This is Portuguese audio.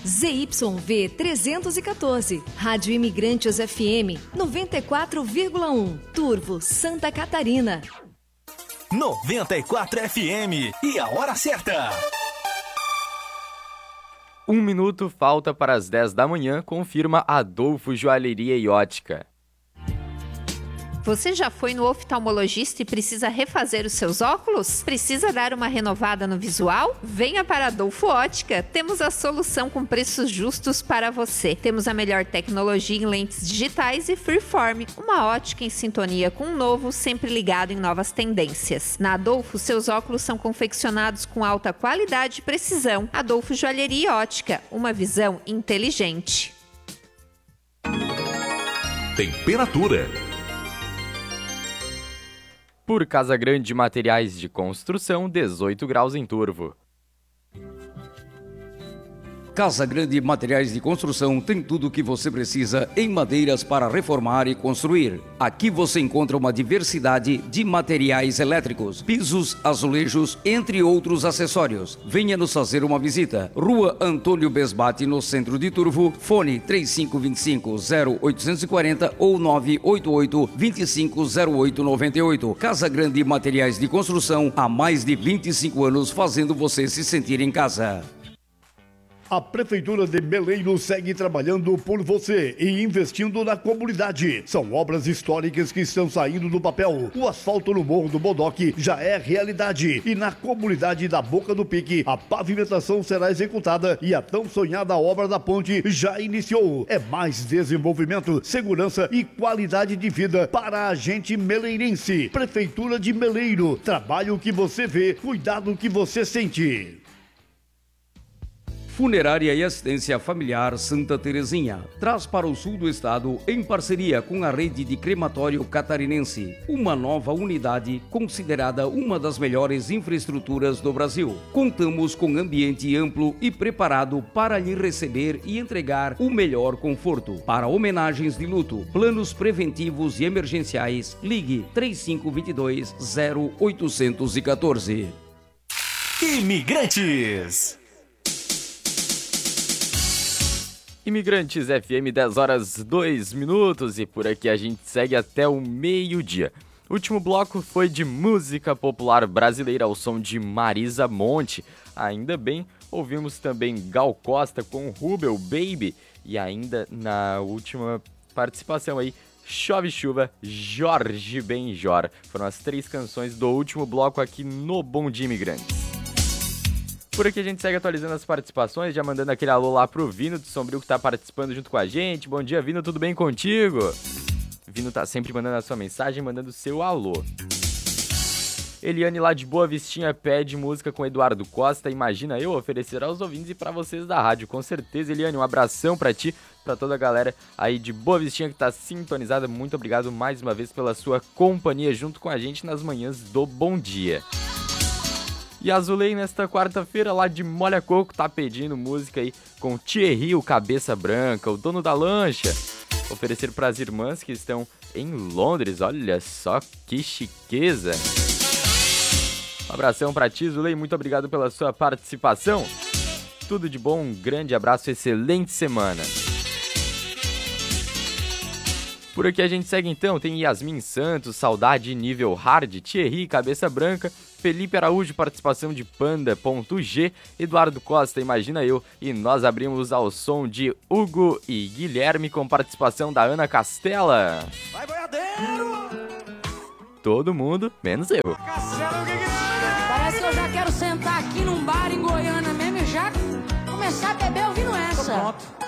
ZYV 314, Rádio Imigrantes FM 94,1, Turvo, Santa Catarina. 94 FM e a hora certa. 1 minuto falta para as 10 da manhã, confirma Adolfo Joalheria e Ótica. Você já foi no oftalmologista e precisa refazer os seus óculos? Precisa dar uma renovada no visual? Venha para Adolfo Ótica. Temos a solução com preços justos para você. Temos a melhor tecnologia em lentes digitais e freeform. Uma ótica em sintonia com o novo, sempre ligado em novas tendências. Na Adolfo, seus óculos são confeccionados com alta qualidade e precisão. Adolfo Joalheria e Ótica. Uma visão inteligente. Temperatura. Por Casa Grande Materiais de Construção, 18 graus em Turvo. Casa Grande Materiais de Construção tem tudo o que você precisa em madeiras para reformar e construir. Aqui você encontra uma diversidade de materiais elétricos, pisos, azulejos, entre outros acessórios. Venha nos fazer uma visita. Rua Antônio Besbate, no centro de Turvo. Fone 3525-0840 ou 988-250898. Casa Grande Materiais de Construção, há mais de 25 anos fazendo você se sentir em casa. A Prefeitura de Meleiro segue trabalhando por você e investindo na comunidade. São obras históricas que estão saindo do papel. O asfalto no Morro do Bodoque já é realidade. E na comunidade da Boca do Pique, a pavimentação será executada e a tão sonhada obra da ponte já iniciou. É mais desenvolvimento, segurança e qualidade de vida para a gente meleirense. Prefeitura de Meleiro. Trabalho que você vê, cuidado que você sente. Funerária e Assistência Familiar Santa Terezinha traz para o sul do estado, em parceria com a rede de crematório catarinense, uma nova unidade considerada uma das melhores infraestruturas do Brasil. Contamos com ambiente amplo e preparado para lhe receber e entregar o melhor conforto. Para homenagens de luto, planos preventivos e emergenciais, ligue 3522-0814. Imigrantes. Imigrantes FM, 10 horas 2 minutos, e por aqui a gente segue até o meio-dia. O último bloco foi de música popular brasileira ao som de Marisa Monte. Ainda bem, ouvimos também Gal Costa com Rubel Baby, e ainda na última participação aí, Chove Chuva, Jorge Benjor. Foram as 3 canções do último bloco aqui no Bom Dia Imigrantes. Por aqui a gente segue atualizando as participações, já mandando aquele alô lá pro Vino do Sombrio que tá participando junto com a gente. Bom dia, Vino, tudo bem contigo? Vino tá sempre mandando a sua mensagem, mandando o seu alô. Eliane lá de Boa Vistinha pede música com Eduardo Costa. Imagina eu oferecer aos ouvintes e pra vocês da rádio. Com certeza, Eliane, um abração pra ti, pra toda a galera aí de Boa Vistinha que tá sintonizada. Muito obrigado mais uma vez pela sua companhia junto com a gente nas manhãs do Bom Dia. E a Zulei, nesta quarta-feira, lá de Molha Coco, tá pedindo música aí com Thierry, o Cabeça Branca, o dono da lancha. Oferecer para as irmãs que estão em Londres, olha só que chiqueza. Um abração pra ti, Zulei, muito obrigado pela sua participação. Tudo de bom, um grande abraço, excelente semana. Por aqui a gente segue então, tem Yasmin Santos, Saudade nível hard, Thierry, Cabeça Branca, Felipe Araújo, participação de Panda.g, Eduardo Costa, Imagina Eu, e nós abrimos ao som de Hugo e Guilherme com participação da Ana Castela. Vai, boiadeiro! Todo mundo, menos eu. Parece que eu já quero sentar aqui num bar em Goiânia mesmo e já começar a beber ouvindo essa.